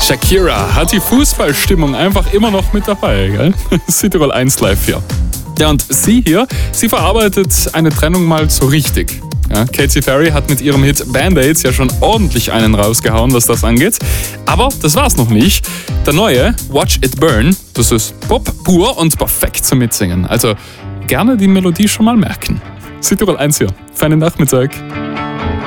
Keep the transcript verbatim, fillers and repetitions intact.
Shakira hat die Fußballstimmung einfach immer noch mit dabei, gell? Südtirol eins live hier. Ja, und sie hier, sie verarbeitet eine Trennung mal so richtig. Ja, Katy Perry hat mit ihrem Hit Band-Aids ja schon ordentlich einen rausgehauen, was das angeht. Aber das war's noch nicht. Der neue, Watch It Burn, das ist Pop pur und perfekt zum Mitsingen. Also gerne die Melodie schon mal merken. Südtirol eins hier, feinen Nachmittag.